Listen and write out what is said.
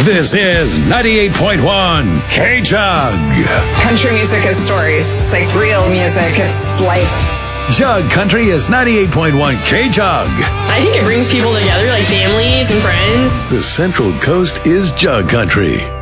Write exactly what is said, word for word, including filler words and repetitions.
This is ninety-eight point one K-Jug. Country music is stories. It's like real music. It's life. Jug Country is ninety-eight point one K-Jug. I think it brings people together, like families and friends. The Central Coast is Jug Country.